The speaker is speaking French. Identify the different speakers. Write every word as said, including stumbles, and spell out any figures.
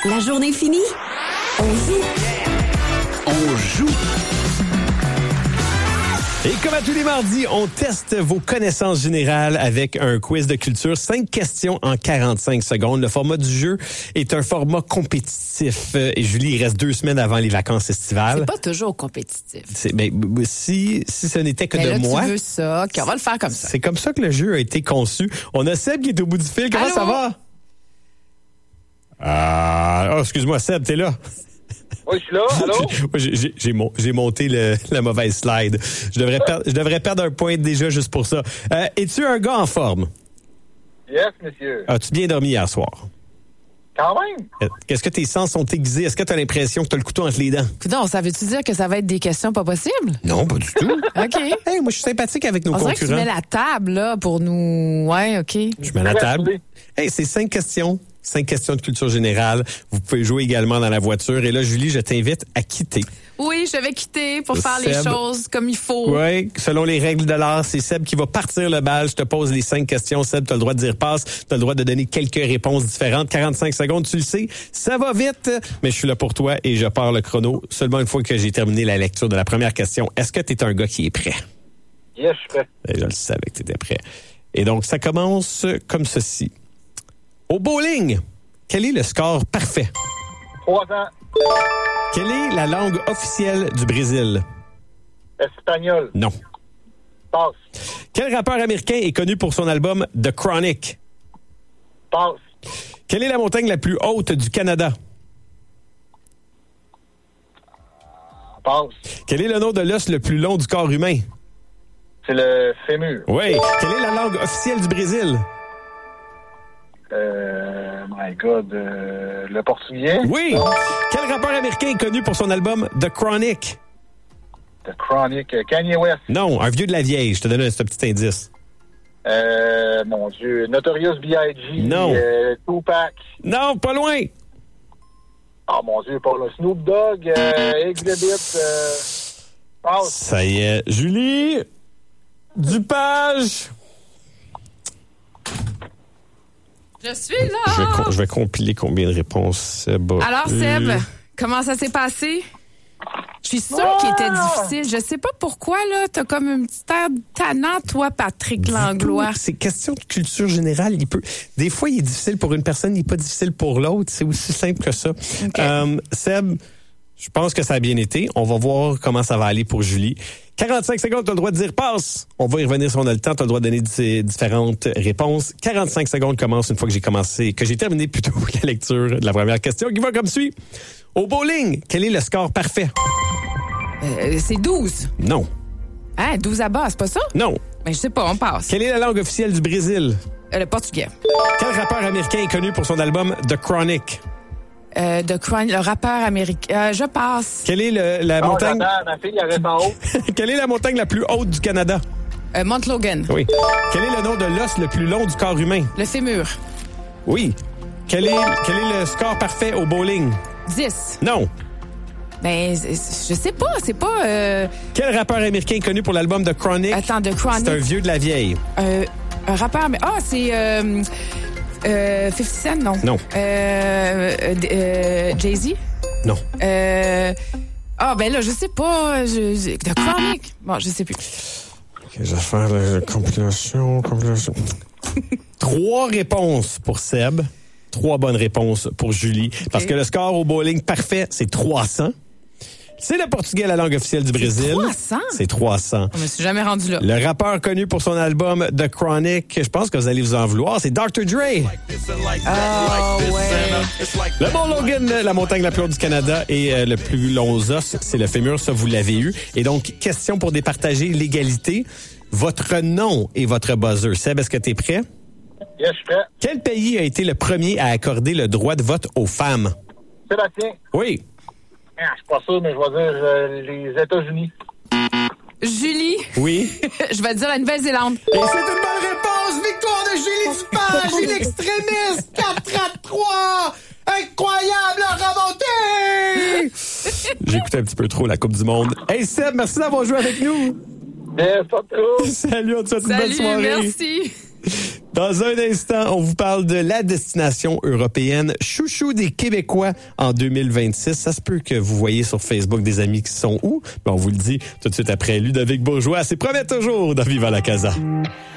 Speaker 1: La journée finie, on joue.
Speaker 2: On joue.
Speaker 3: Et comme à tous les mardis, on teste vos connaissances générales avec un quiz de culture. Cinq questions en quarante-cinq secondes. Le format du jeu est un format compétitif. Et Julie, il reste deux semaines avant les vacances estivales.
Speaker 4: C'est pas toujours compétitif.
Speaker 3: C'est, ben, si, si ce n'était que
Speaker 4: mais
Speaker 3: de
Speaker 4: là,
Speaker 3: moi.
Speaker 4: Tu veux ça, OK, on va le faire comme ça.
Speaker 3: C'est comme ça que le jeu a été conçu. On a Seb qui est au bout du fil. Comment
Speaker 4: Allô?
Speaker 3: ça va? Ah, oh, excuse-moi, Seb, t'es là?
Speaker 5: Oui, je suis là. Allô?
Speaker 3: J'ai, j'ai, j'ai, mon, j'ai monté le, la mauvaise slide. Je devrais, per, je devrais perdre un point déjà juste pour ça. Euh, es-tu un gars en forme?
Speaker 5: Yes, monsieur.
Speaker 3: As-tu bien dormi hier soir?
Speaker 5: Quand même.
Speaker 3: Est-ce que tes sens sont aiguisés? Est-ce que tu as l'impression que tu as le couteau entre les dents?
Speaker 4: Non, ça veut-tu dire que ça va être des questions pas possibles?
Speaker 3: Non, pas du tout.
Speaker 4: OK.
Speaker 3: Hey, moi, je suis sympathique avec nos
Speaker 4: On dirait
Speaker 3: concurrents.
Speaker 4: que tu mets la table, là, pour nous... Ouais, OK.
Speaker 3: Je mets la table. Hey, c'est cinq questions. Cinq questions de culture générale. Vous pouvez jouer également dans la voiture. Et là, Julie, je t'invite à quitter.
Speaker 4: Oui, je vais quitter pour faire
Speaker 3: Seb.
Speaker 4: les choses comme il faut.
Speaker 3: Oui, selon les règles de l'art, c'est Seb qui va partir le bal. Je te pose les cinq questions. Seb, tu as le droit de dire passe. Tu as le droit de donner quelques réponses différentes. quarante-cinq secondes, tu le sais. Ça va vite, mais je suis là pour toi et je pars le chrono seulement une fois que j'ai terminé la lecture de la première question. Est-ce que tu es un gars qui est prêt?
Speaker 5: Yes, je suis prêt.
Speaker 3: Et je le savais que tu étais prêt. Et donc, ça commence comme ceci. Au bowling, quel est le score parfait?
Speaker 5: Trois ans.
Speaker 3: Quelle est la langue officielle du Brésil?
Speaker 5: Espagnol.
Speaker 3: Non.
Speaker 5: Passe.
Speaker 3: Quel rappeur américain est connu pour son album The Chronic?
Speaker 5: Passe.
Speaker 3: Quelle est la montagne la plus haute du Canada?
Speaker 5: Passe.
Speaker 3: Quel est le nom de l'os le plus long du corps humain?
Speaker 5: C'est le fémur.
Speaker 3: Oui. Quelle est la langue officielle du Brésil?
Speaker 5: Euh, my God, euh, le portugais.
Speaker 3: Oui. Quel rappeur américain est connu pour son album The Chronic?
Speaker 5: The Chronic. euh, Kanye West.
Speaker 3: Non, un vieux de la vieille. Je te donne un, ce petit indice.
Speaker 5: Euh, mon Dieu. Notorious B I G.
Speaker 3: Non.
Speaker 5: Euh, Tupac.
Speaker 3: Non, pas loin.
Speaker 5: Oh mon Dieu, pas le Snoop Dogg. Euh, Exhibit. Euh, passe.
Speaker 3: Ça y est. Julie Dupage.
Speaker 4: Je suis là!
Speaker 3: Je vais, com- je vais compiler combien de réponses Seb a
Speaker 4: Alors,
Speaker 3: eu.
Speaker 4: Seb, comment ça s'est passé? Je suis sûre qu'il était difficile. Je sais pas pourquoi, là, t'as comme un petit air tannant, toi, Patrick
Speaker 3: Du
Speaker 4: Langlois.
Speaker 3: tout. C'est question de culture générale. Il peut, des fois, il est difficile pour une personne, il n'est pas difficile pour l'autre. C'est aussi simple que ça.
Speaker 4: Okay.
Speaker 3: Euh, Seb, je pense que ça a bien été. On va voir comment ça va aller pour Julie. quarante-cinq secondes, tu as le droit de dire passe. On va y revenir si on a le temps. Tu as le droit de donner d- différentes réponses. quarante-cinq secondes commencent une fois que j'ai commencé, que j'ai terminé plutôt la lecture de la première question qui va comme suit. Au bowling, quel est le score parfait?
Speaker 4: Euh, c'est douze.
Speaker 3: Non.
Speaker 4: Hein, douze à bas, c'est pas ça?
Speaker 3: Non.
Speaker 4: Ben, je sais pas, on passe.
Speaker 3: Quelle est la langue officielle du Brésil?
Speaker 4: Euh, le portugais.
Speaker 3: Quel rappeur américain est connu pour son album The Chronic?
Speaker 4: Euh, de Crown, le rappeur américain. Euh, je passe.
Speaker 3: Quelle est le, la
Speaker 5: Oh,
Speaker 3: montagne?
Speaker 5: j'attends, ma fille, elle reste en haut.
Speaker 3: Quelle est la montagne la plus haute du Canada?
Speaker 4: Euh, Mount Logan.
Speaker 3: Oui. Quel est le nom de l'os le plus long du corps humain?
Speaker 4: Le fémur.
Speaker 3: Oui. Quel est, quel est le score parfait au bowling?
Speaker 4: dix.
Speaker 3: Non.
Speaker 4: Ben, je sais pas, c'est pas... Euh...
Speaker 3: Quel rappeur américain est connu pour l'album The Chronic?
Speaker 4: Attends, The Chronic.
Speaker 3: C'est un vieux de la vieille.
Speaker 4: Euh, un rappeur, mais... Ah, c'est... Euh, euh, cinquante Cent, non.
Speaker 3: Non.
Speaker 4: Euh, euh, euh, Jay-Z?
Speaker 3: Non.
Speaker 4: Euh... Ah, ben là, je sais pas. Je, je, The Chronic? Bon, je sais plus.
Speaker 3: Okay, je vais faire la compilation, compilation. Trois réponses pour Seb. Trois bonnes réponses pour Julie. Okay. Parce que le score au bowling parfait, c'est trois cents. C'est le portugais, la langue officielle du Brésil.
Speaker 4: trois cents?
Speaker 3: C'est trois cents.
Speaker 4: Je me suis jamais rendu là.
Speaker 3: Le rappeur connu pour son album The Chronic, je pense que vous allez vous en vouloir, c'est docteur Dre.
Speaker 4: Oh, ouais.
Speaker 3: Le Mont Logan, la montagne la plus haute du Canada, et euh, le plus long os, c'est le fémur, ça vous l'avez eu. Et donc, question pour départager l'égalité. Votre nom et votre buzzer. Seb, est-ce que tu es prêt?
Speaker 5: Yes, je suis prêt.
Speaker 3: Quel pays a été le premier à accorder le droit de vote aux femmes?
Speaker 5: Sébastien.
Speaker 3: Oui.
Speaker 5: Ah, je suis pas sûr, mais je vais dire euh, les États-Unis.
Speaker 4: Julie.
Speaker 3: Oui.
Speaker 4: Je vais dire la Nouvelle-Zélande.
Speaker 3: Et c'est une bonne réponse! Victoire de Julie Dupage, une extrémiste! quatre à trois! Incroyable remontée! J'écoutais un petit peu trop la Coupe du Monde. Hey Seb, merci d'avoir joué avec nous!
Speaker 5: Yes, pas trop.
Speaker 3: Salut, on te souhaite une bonne
Speaker 4: Salut,
Speaker 3: soirée!
Speaker 4: merci.
Speaker 3: Dans un instant, on vous parle de la destination européenne chouchou des Québécois en deux mille vingt-six. Ça se peut que vous voyez sur Facebook des amis qui sont où? Ben, on vous le dit tout de suite après Ludovic Bourgeois. C'est promet toujours dans Viva la Casa.